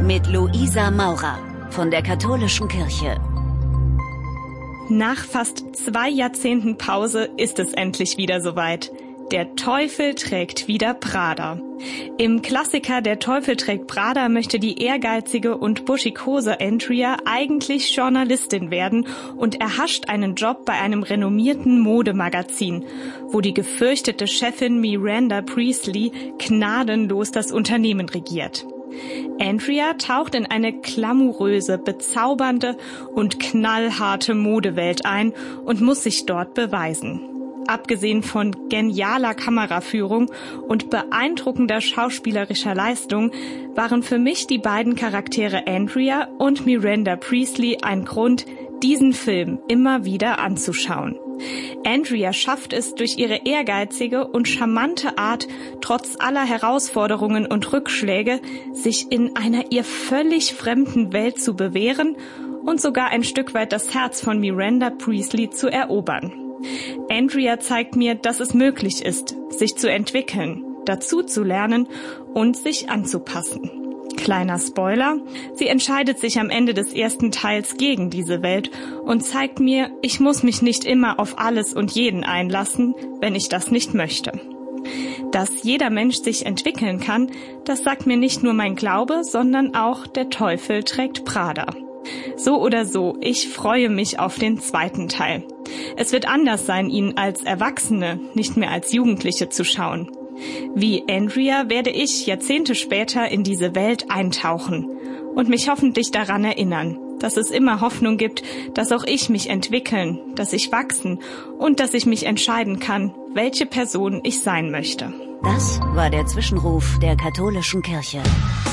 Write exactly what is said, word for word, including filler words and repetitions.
mit Luisa Maurer von der Katholischen Kirche. Nach fast zwei Jahrzehnten Pause ist es endlich wieder soweit. Der Teufel trägt wieder Prada. Im Klassiker Der Teufel trägt Prada möchte die ehrgeizige und buschikose Andrea eigentlich Journalistin werden und erhascht einen Job bei einem renommierten Modemagazin, wo die gefürchtete Chefin Miranda Priestly gnadenlos das Unternehmen regiert. Andrea taucht in eine glamouröse, bezaubernde und knallharte Modewelt ein und muss sich dort beweisen. Abgesehen von genialer Kameraführung und beeindruckender schauspielerischer Leistung waren für mich die beiden Charaktere Andrea und Miranda Priestly ein Grund, diesen Film immer wieder anzuschauen. Andrea schafft es durch ihre ehrgeizige und charmante Art, trotz aller Herausforderungen und Rückschläge, sich in einer ihr völlig fremden Welt zu bewähren und sogar ein Stück weit das Herz von Miranda Priestly zu erobern. Andrea zeigt mir, dass es möglich ist, sich zu entwickeln, dazu zu lernen und sich anzupassen. Kleiner Spoiler, sie entscheidet sich am Ende des ersten Teils gegen diese Welt und zeigt mir, ich muss mich nicht immer auf alles und jeden einlassen, wenn ich das nicht möchte. Dass jeder Mensch sich entwickeln kann, das sagt mir nicht nur mein Glaube, sondern auch Der Teufel trägt Prada. So oder so, ich freue mich auf den zweiten Teil. Es wird anders sein, ihn als Erwachsene, nicht mehr als Jugendliche zu schauen. Wie Andrea werde ich Jahrzehnte später in diese Welt eintauchen und mich hoffentlich daran erinnern, dass es immer Hoffnung gibt, dass auch ich mich entwickeln, dass ich wachsen und dass ich mich entscheiden kann, welche Person ich sein möchte. Das war der Zwischenruf der Katholischen Kirche.